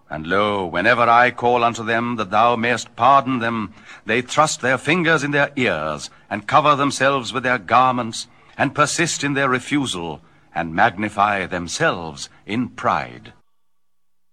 And lo, whenever I call unto them that thou mayest pardon them, they thrust their fingers in their ears, and cover themselves with their garments, and persist in their refusal, and magnify themselves in pride.